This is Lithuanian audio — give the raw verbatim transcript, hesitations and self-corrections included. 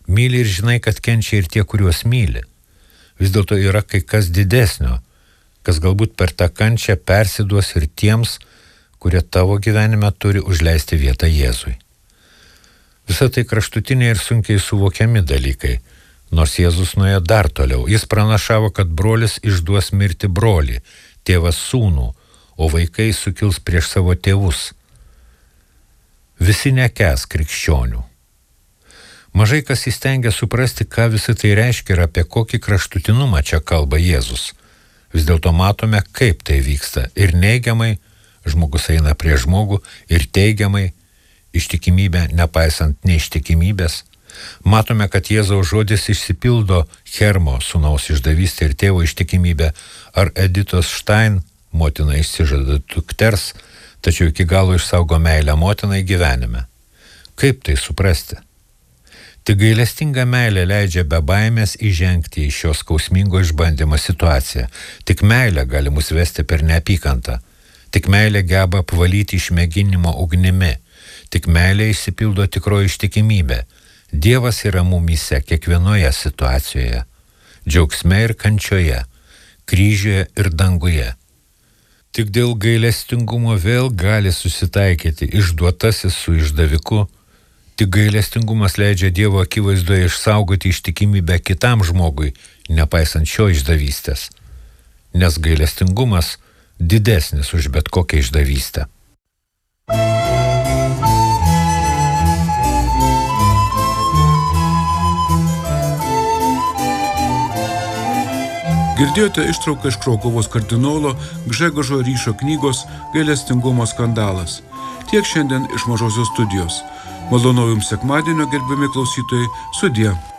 Myli ir žinai, kad kenčia ir tie, kuriuos myli. Vis dėlto yra kai kas didesnio, kas galbūt per tą kančią persiduos ir tiems, kurie tavo gyvenime turi užleisti vietą Jėzui. Visa tai kraštutiniai ir sunkiai suvokiami dalykai, nors Jėzus nuėjo dar toliau. Jis pranašavo, kad brolis išduos mirti brolį, tėvas sūnų, o vaikai sukils prieš savo tėvus. Visi nekęs krikščionių. Mažai kas įstengia suprasti, ką visa tai reiškia ir apie kokį kraštutinumą čia kalba Jėzus. Vis dėlto matome, kaip tai vyksta. Ir neigiamai žmogus eina prie žmogų, ir teigiamai ištikimybę nepaisant neištikimybės. Matome, kad Jėzaus žodis išsipildo Hermo sūnaus išdavystė ir tėvo ištikimybė, ar Editos Štain motina išsižada dukters, tačiau iki galo išsaugo meilę motinai gyvenime. Kaip tai suprasti? Tik gailestinga meilė leidžia be baimės įžengti į šio skausmingo išbandymo situaciją. Tik meilė gali mus vesti per neapykantą. Tik meilė geba apvalyti išmėginimo ugnimi. Tik meilė išsipildo tikroji ištikimybė. Dievas yra mumyse kiekvienoje situacijoje. Džiaugsme ir kančioje. Kryžiuje ir danguje. Tik dėl gailestingumo vėl gali susitaikyti išduotasis su išdaviku. Tik gailestingumas leidžia Dievo akivaizdoje išsaugoti ištikimybę kitam žmogui, nepaisant šio išdavystės. Nes gailestingumas didesnis už bet kokią išdavystę. Girdėjote ištrauką iš Krokuvos kardinolo Gžegožo Ryšio knygos Gailestingumo skandalas. Tiek šiandien iš Mažosios studijos. Malonaus jums sekmadienio, gerbiami klausytojai, sudie.